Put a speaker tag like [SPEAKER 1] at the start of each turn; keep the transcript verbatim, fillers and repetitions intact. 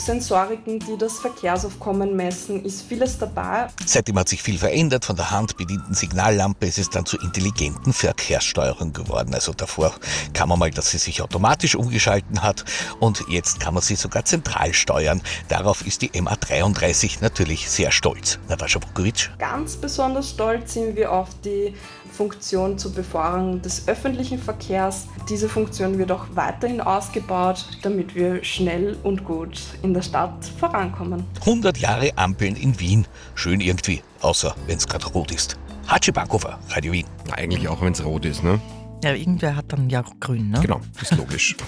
[SPEAKER 1] Sensoriken, die das Verkehrsaufkommen messen, ist vieles dabei.
[SPEAKER 2] Seitdem hat sich viel verändert. Von der handbedienten Signallampe ist es dann zur intelligenten Verkehrssteuerung geworden. Also davor kann man mal, dass sie sich automatisch umgeschalten hat und jetzt kann man sie sogar zentral steuern. Darauf ist die M A dreiunddreißig natürlich sehr stolz. Natascha Bukovic.
[SPEAKER 1] Ganz besonders stolz sind wir auf die Funktion zur Beförderung des öffentlichen Verkehrs. Diese Funktion wird auch weiterhin ausgebaut, damit wir schnell und gut in der Stadt vorankommen.
[SPEAKER 2] hundert Jahre Ampeln in Wien. Schön irgendwie, außer wenn es gerade rot ist. Hatschi Bankhofer, Radio Wien.
[SPEAKER 3] Eigentlich auch, wenn es rot ist, ne?
[SPEAKER 4] Ja, irgendwer hat dann ja grün, ne?
[SPEAKER 3] Genau, ist logisch.